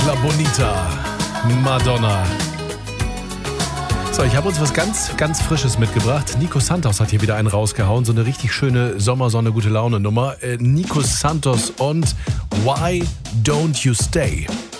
La Bonita, Madonna. So, ich habe uns was ganz, ganz Frisches mitgebracht. Nico Santos hat hier wieder einen rausgehauen. So eine richtig schöne Sommersonne, gute Laune Nummer. Nico Santos und Why Don't You Stay?